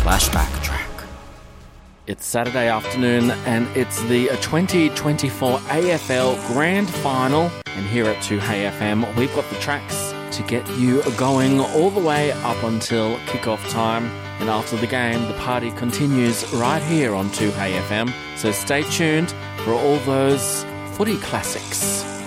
flashback track. It's Saturday afternoon and it's the 2024 AFL Grand Final. And here at 2HeyFM, we've got the tracks to get you going all the way up until kick-off time. And after the game, the party continues right here on 2HeyFM. So stay tuned for all those footy classics.